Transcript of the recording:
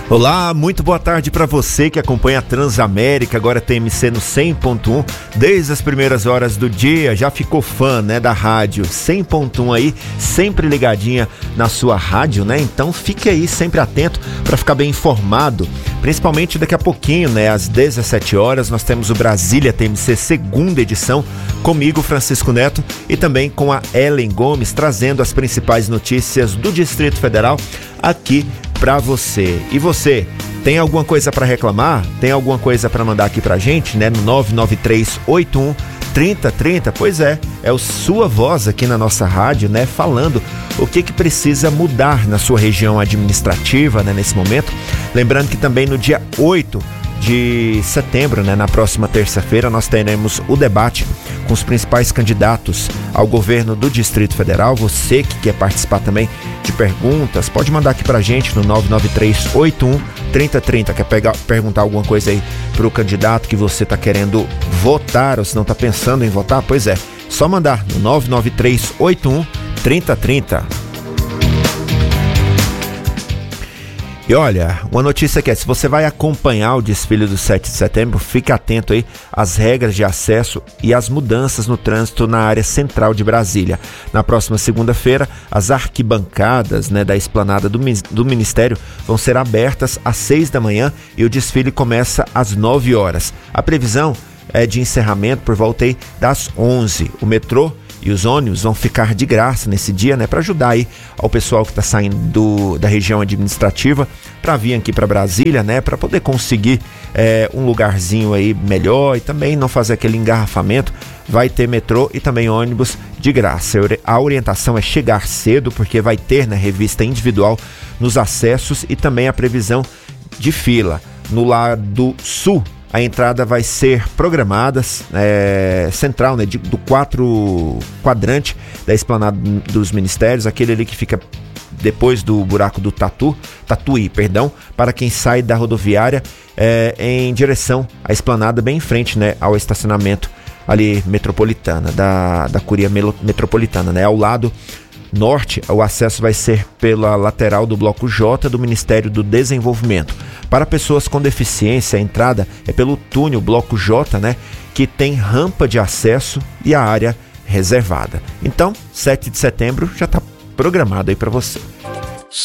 Olá, muito boa tarde para você que acompanha a Transamérica, agora TMC no 100.1, desde as primeiras horas do dia, já ficou fã, né, da rádio 100.1 aí, sempre ligadinha na sua rádio, né? Então fique aí sempre atento para ficar bem informado, principalmente daqui a pouquinho, né, às 17 horas, nós temos o Brasília TMC segunda edição, comigo, Francisco Neto, e também com a Ellen Gomes, trazendo as principais notícias do Distrito Federal aqui para você. E você, tem alguma coisa para reclamar? Tem alguma coisa para mandar aqui pra gente, né? No 993813030. Pois é a sua voz aqui na nossa rádio, né? Falando o que precisa mudar na sua região administrativa, né? Nesse momento. Lembrando que também no dia 8 de setembro, né? Na próxima terça-feira, nós teremos o debate com os principais candidatos ao governo do Distrito Federal. Você que quer participar também de perguntas, pode mandar aqui pra gente no 993813030. Quer perguntar alguma coisa aí pro candidato que você tá querendo votar ou se não tá pensando em votar? Pois é, só mandar no 993813030. E olha, uma notícia que se você vai acompanhar o desfile do 7 de setembro, fique atento aí às regras de acesso e às mudanças no trânsito na área central de Brasília. Na próxima segunda-feira, as arquibancadas, né, da esplanada do Ministério vão ser abertas às 6 da manhã e o desfile começa às 9 horas. A previsão é de encerramento por volta aí das 11. O metrô e os ônibus vão ficar de graça nesse dia, né, para ajudar aí ao pessoal que está saindo da região administrativa para vir aqui para Brasília, né, para poder conseguir um lugarzinho aí melhor e também não fazer aquele engarrafamento. Vai ter metrô e também ônibus de graça. A orientação é chegar cedo, porque vai ter, né, revista individual nos acessos e também a previsão de fila. No lado sul, a entrada vai ser programada central, né, do quadrante da esplanada dos ministérios, aquele ali que fica depois do buraco do Tatuí, para quem sai da rodoviária em direção à esplanada, bem em frente, né, ao estacionamento ali metropolitana, da Curia Metropolitana, né, ao lado norte. O acesso vai ser pela lateral do bloco J do Ministério do Desenvolvimento. Para pessoas com deficiência, a entrada é pelo túnel bloco J, né, que tem rampa de acesso e a área reservada. Então, 7 de setembro já está programado aí para você.